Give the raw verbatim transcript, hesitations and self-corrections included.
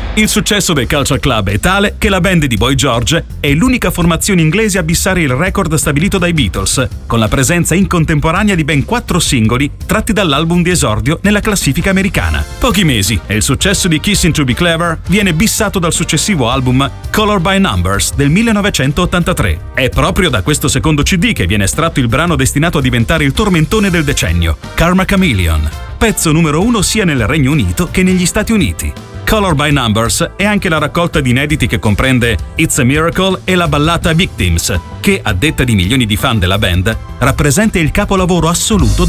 Il successo dei Culture Club è tale che la band di Boy George è l'unica formazione inglese a bissare il record stabilito dai Beatles, con la presenza in contemporanea di ben quattro singoli tratti dall'album di esordio nella classifica americana. Pochi mesi e il successo di Kissing to Be Clever viene bissato dal successivo album Color by Numbers del millenovecentottantatré. È proprio da questo secondo C D che viene estratto il brano destinato a diventare il tormentone del decennio, Karma Chameleon, pezzo numero uno sia nel Regno Unito che negli Stati Uniti. Color by Numbers è anche la raccolta di inediti che comprende It's a Miracle e la ballata Victims, che, a detta di milioni di fan della band, rappresenta il capolavoro assoluto